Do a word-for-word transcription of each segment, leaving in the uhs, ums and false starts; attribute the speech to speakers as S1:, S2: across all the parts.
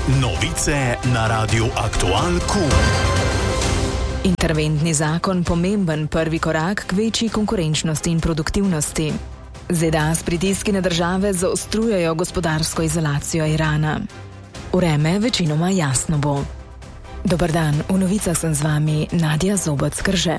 S1: Novice na Radiu Aktual Q.
S2: Interventni zakon pomemben prvi korak k večji konkurenčnosti in produktivnosti. Z D A s pritiski na države zaostrujejo gospodarsko izolacijo Irana. Vreme večinoma jasno bo. Dober dan, v novicah sem z vami Nadja Zobec-Krže.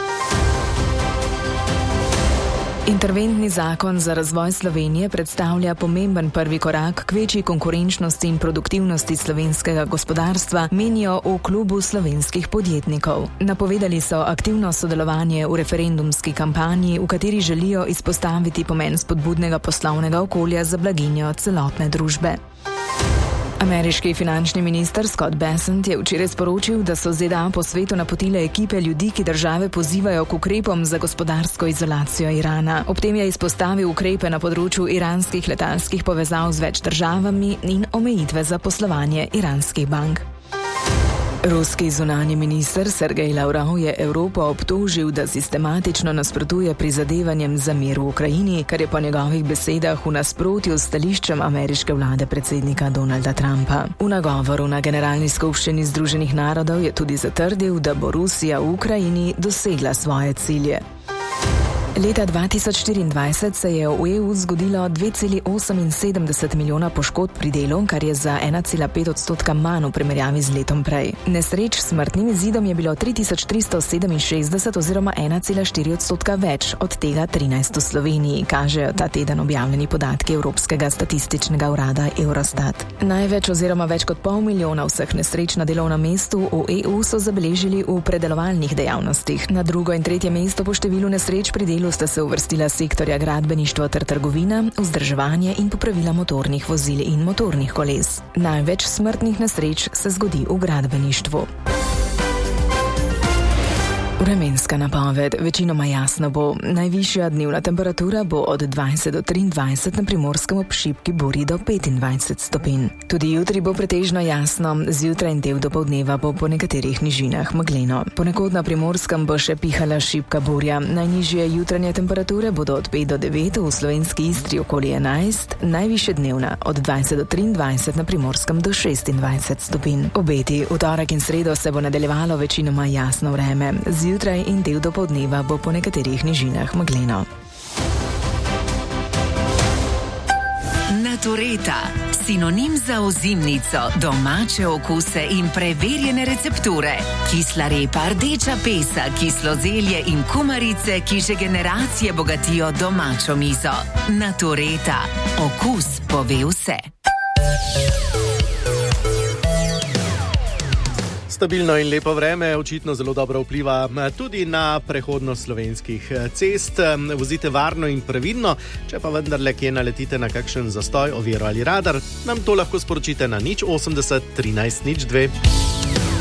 S2: Interventni zakon za razvoj Slovenije predstavlja pomemben prvi korak k večji konkurenčnosti in produktivnosti slovenskega gospodarstva, menijo v klubu slovenskih podjetnikov. Napovedali so aktivno sodelovanje v referendumski kampanji, v kateri želijo izpostaviti pomen spodbudnega poslovnega okolja za blaginjo celotne družbe. Ameriški finančni minister Scott Bessent je včeraj sporočil, da so Z D A po svetu napotile ekipe ljudi, ki države pozivajo k ukrepom za gospodarsko izolacijo Irana. Ob tem je izpostavil ukrepe na področju iranskih letalskih povezav z več državami in omejitve za poslovanje iranskih bank. Ruski zunanji minister Sergej Lavrov je Evropo obtožil, da sistematično nasprotuje prizadevanjem za mir v Ukrajini, kar je po njegovih besedah v nasprotju s stališčem ameriške vlade predsednika Donalda Trumpa. V nagovoru na Generalni skupščini Združenih narodov je tudi zatrdil, da bo Rusija v Ukrajini dosegla svoje cilje. Leta dva tisoč štiriindvajset se je v E U zgodilo dve celi oseminsedemdeset milijona poškodb pri delu, kar je za ena cela pet odstotka manj v primerjavi z letom prej. Nesreč s smrtnim izidom je bilo tri tisoč tristo sedeminšestdeset oziroma ena cela štiri odstotka več, od tega trinajst v Sloveniji, kažejo ta teden objavljeni podatki Evropskega statističnega urada Eurostat. Največ oziroma več kot pol milijona vseh nesreč na delovnem mestu v E U so zabeležili v predelovalnih dejavnostih. Na drugo in tretje mesto po številu nesreč pri delu sta se uvrstila sektorja gradbeništva ter trgovina, vzdrževanje in popravila motornih vozil in motornih koles. Največ smrtnih nesreč se zgodi v gradbeništvu. Vremenska napoved. Večinoma jasno bo. Najvišja dnevna temperatura bo od dvajset do triindvajset, na Primorskem ob šibki burji do petindvajset stopinj. Tudi jutri bo pretežno jasno, zjutraj in del dopoldneva bo po nekaterih nižinah megleno. Ponekod na Primorskem bo še pihala šibka burja. Najnižje jutranje temperature bodo od pet do devet, v slovenski Istri okoli enajst, najvišje dnevna od dvajset do triindvajset, na Primorskem do šestindvajset stopinj. Obeti v torek in sredo se bo nadaljevalo večinoma jasno vreme. Zjutraj in del dopoldneva bo po nekaterih nižinah megleno.
S3: Natureta, sinonim za ozimnico, domače okuse in preverjene recepture. Kisla repa, rdeča pesa, kislo zelje in kumarice, ki že generacije bogatijo domačo mizo. Natureta, okus pove vse.
S4: Stabilno in lepo vreme očitno zelo dobro vpliva tudi na prehodnost slovenskih cest. Vozite varno in previdno, če pa vendarle kje naletite na kakšen zastoj, oviro ali radar, nam to lahko sporočite na nič osemdeset trinajst nič dve.